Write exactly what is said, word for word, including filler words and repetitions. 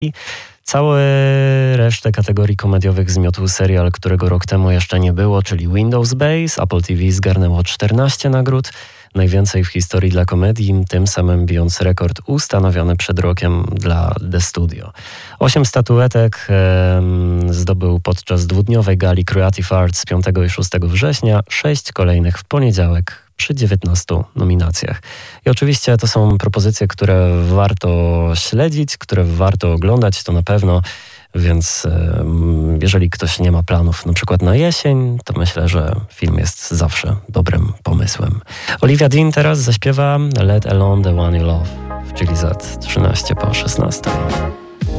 Całą resztę kategorii komediowych zmiotł serial, którego rok temu jeszcze nie było, czyli Windows Base. Apple T V zgarnęło czternaście nagród, najwięcej w historii dla komedii, tym samym bijąc rekord ustanowiony przed rokiem dla The Studio. Osiem statuetek e, zdobył podczas dwudniowej gali Creative Arts piątego i szóstego września, sześć kolejnych w poniedziałek przy dziewiętnastu nominacjach. I oczywiście to są propozycje, które warto śledzić, które warto oglądać, to na pewno, więc e, jeżeli ktoś nie ma planów na przykład na jesień, to myślę, że film jest zawsze dobrym pomysłem. Olivia Dean teraz zaśpiewa Let Alone the One You Love w Chili Z trzynaście po szesnastej.